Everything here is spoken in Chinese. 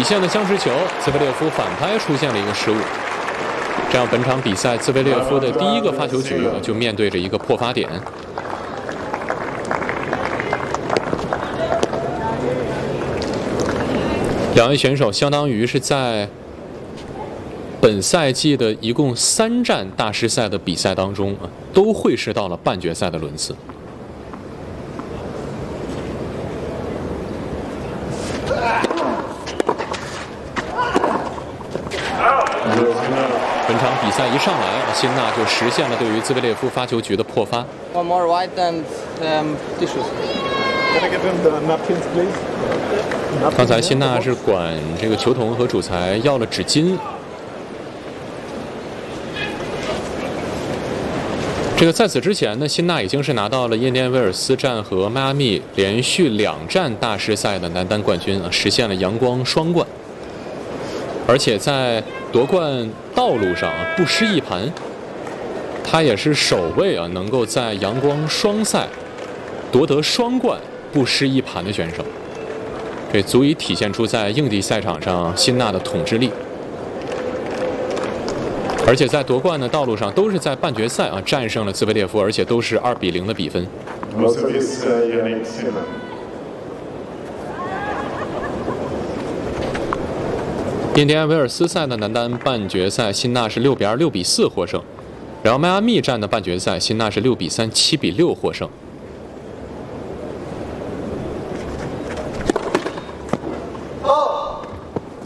底线的相持球，兹维列夫反拍出现了一个失误，这样本场比赛兹维列夫的第一个发球局就面对着一个破发点。两位选手相当于是在本赛季的一共3站大师赛的比赛当中都会师到了半决赛的轮次。本场比赛一上来，辛纳就实现了对于兹维列夫发球局的破发。 One more white and tissues. Can I give him the napkins, please? 刚才辛纳是管这个球童和主裁要了纸巾。这个在此之前呢，辛纳已经是拿到了印第安威尔斯站和迈阿密连续2站大师赛的男单冠军啊，实现了阳光双冠。而且在夺冠道路上不失一盘，他也是首位能够在阳光双赛夺得双冠不失一盘的选手，这足以体现出在硬地赛场上辛纳的统治力。而且在夺冠的道路上都是在半决赛战胜了兹维列夫，而且都是2-0的比分。印第安威尔斯赛的男单半决赛，辛纳是6-2、6-4获胜，然后迈阿密站的半决赛，辛纳是6-3、7-6获胜。